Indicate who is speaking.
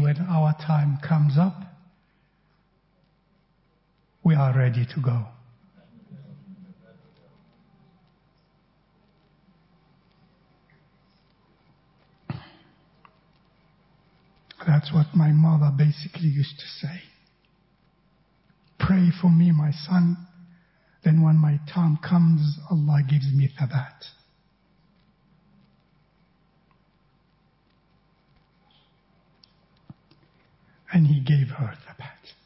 Speaker 1: when our time comes up, we are ready to go. That's what my mother basically used to say. Pray for me, my son. Then when my time comes, Allah gives me thabat. And He gave her thabat.